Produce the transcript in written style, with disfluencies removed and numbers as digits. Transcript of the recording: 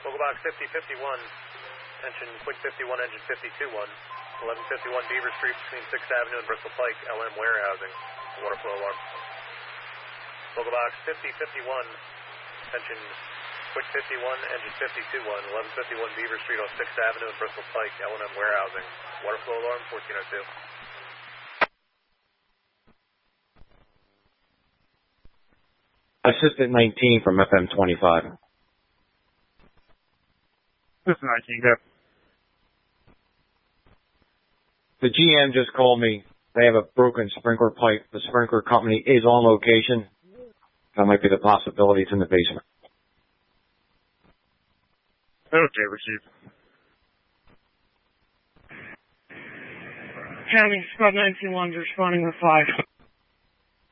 Local box 5051, attention Quick 51, engine 521, 1151 Beaver Street between 6th Avenue and Bristol Pike, LM Warehousing, water flow alarm. Local box 5051, attention Quick 51, engine 521, 1151 Beaver Street on 6th Avenue and Bristol Pike, L&M Warehousing, water flow alarm 1402. Assistant 19 from FM 25. Assistant 19, go. The GM just called me. They have a broken sprinkler pipe. The sprinkler company is on location. That might be the possibility. It's in the basement. Okay, received. County, Squad 19-1 responding with 5.